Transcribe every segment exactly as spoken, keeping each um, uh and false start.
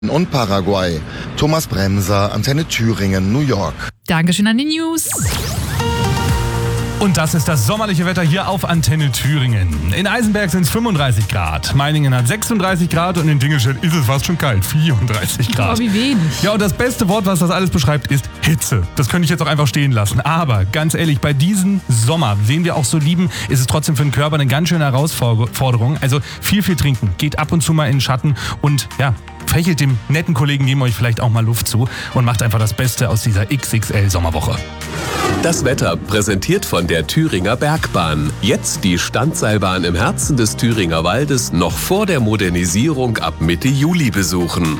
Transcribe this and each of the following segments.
und Paraguay. Thomas Bremser, Antenne Thüringen, New York. Dankeschön an die News. Und das ist das sommerliche Wetter hier auf Antenne Thüringen. In Eisenberg sind es fünfunddreißig Grad, Meiningen hat sechsunddreißig Grad und in Dingelstedt ist es fast schon kalt, vierunddreißig Grad. Oh, wie wenig. Ja, und das beste Wort, was das alles beschreibt, ist Hitze. Das könnte ich jetzt auch einfach stehen lassen. Aber ganz ehrlich, bei diesem Sommer, den wir auch so lieben, ist es trotzdem für den Körper eine ganz schöne Herausforderung. Also viel, viel trinken, geht ab und zu mal in den Schatten und ja, fächelt dem netten Kollegen neben euch vielleicht auch mal Luft zu und macht einfach das Beste aus dieser X X L-Sommerwoche. Das Wetter präsentiert von der Thüringer Bergbahn. Jetzt die Standseilbahn im Herzen des Thüringer Waldes noch vor der Modernisierung ab Mitte Juli besuchen.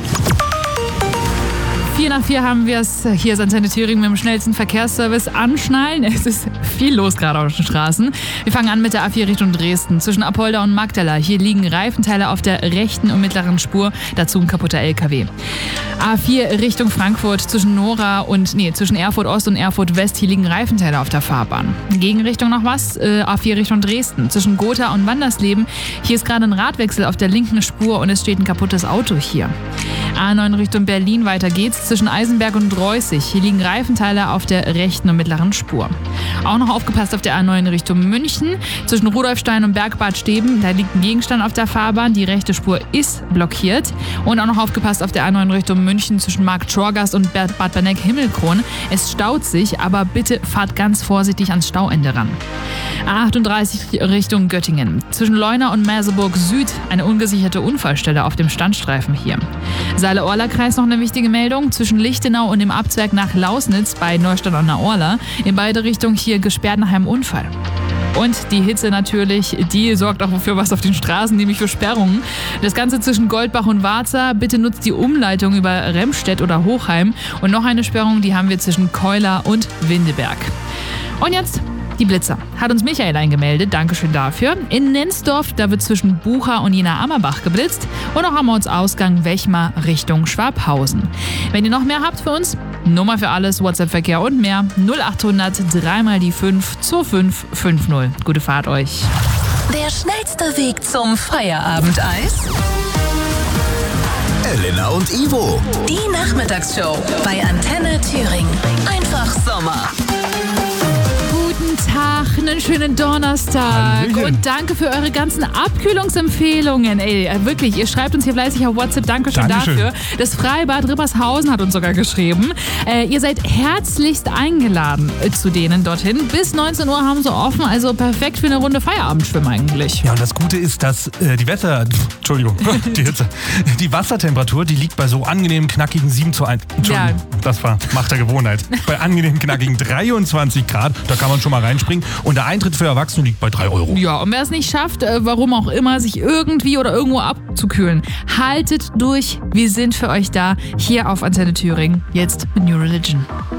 Vier nach vier haben wir es. Hier ist Antenne Thüringen mit dem schnellsten Verkehrsservice. Anschnallen. Es ist viel los gerade auf den Straßen. Wir fangen an mit der A vier Richtung Dresden. Zwischen Apolda und Magdala. Hier liegen Reifenteile auf der rechten und mittleren Spur. Dazu ein kaputter L K W. A vier Richtung Frankfurt. Zwischen Nora und, nee, zwischen Erfurt Ost und Erfurt West. Hier liegen Reifenteile auf der Fahrbahn. Gegenrichtung noch was. Äh, A vier Richtung Dresden. Zwischen Gotha und Wandersleben. Hier ist gerade ein Radwechsel auf der linken Spur und es steht ein kaputtes Auto hier. A neun Richtung Berlin. Weiter geht's. Zwischen Eisenberg und Reußig. Hier liegen Reifenteile auf der rechten und mittleren Spur. Auch noch aufgepasst auf der A neun Richtung München. Zwischen Rudolfstein und Bergbad Steben. Da liegt ein Gegenstand auf der Fahrbahn. Die rechte Spur ist blockiert. Und auch noch aufgepasst auf der A neun Richtung München zwischen Marktschorgast und Bad Berneck-Himmelkron. Es staut sich, aber bitte fahrt ganz vorsichtig ans Stauende ran. A achtunddreißig Richtung Göttingen. Zwischen Leuna und Merseburg Süd eine ungesicherte Unfallstelle auf dem Standstreifen hier. Saale-Orla-Kreis noch eine wichtige Meldung. Zwischen Lichtenau und dem Abzweig nach Lausnitz bei Neustadt an der Orla. In beide Richtungen hier gesperrt nach einem Unfall. Und die Hitze natürlich, die sorgt auch für was auf den Straßen, nämlich für Sperrungen. Das Ganze zwischen Goldbach und Warza. Bitte nutzt die Umleitung über Remstedt oder Hochheim. Und noch eine Sperrung, die haben wir zwischen Keular und Windeberg. Und jetzt die Blitzer. Hat uns Michael eingemeldet, Dankeschön dafür. In Nensdorf, da wird zwischen Bucha und Jena-Ammerbach geblitzt. Und auch am Ortsausgang Wechmar Richtung Schwabhausen. Wenn ihr noch mehr habt für uns, Nummer für alles, WhatsApp-Verkehr und mehr, null achthundert drei mal die fünf zwei fünf fünf null. Gute Fahrt euch. Der schnellste Weg zum Feierabendeis? Elena und Ivo. Die Nachmittagsshow bei Antenne Thüringen. Einfach Sommer. Guten Tag, einen schönen Donnerstag. Hallöchen. Und danke für eure ganzen Abkühlungsempfehlungen. Ey, wirklich, ihr schreibt uns hier fleißig auf WhatsApp. Dankeschön, Dankeschön. dafür. Das Freibad Rippershausen hat uns sogar geschrieben. Äh, ihr seid herzlichst eingeladen äh, zu denen dorthin. Bis neunzehn Uhr haben sie offen, also perfekt für eine Runde Feierabendschwimmen eigentlich. Ja, und das Gute ist, dass äh, die Wetter... Entschuldigung, die Hitze. Die Wassertemperatur, die liegt bei so angenehm knackigen sieben zu eins. Entschuldigung, Ja. das war Macht der Gewohnheit. Bei angenehm knackigen dreiundzwanzig Grad, da kann man schon mal reinspringen. Und der Eintritt für Erwachsene liegt bei drei Euro. Ja, und wer es nicht schafft, äh, warum auch immer, sich irgendwie oder irgendwo abzukühlen, haltet durch. Wir sind für euch da, hier auf Antenne Thüringen. Jetzt mit New Religion.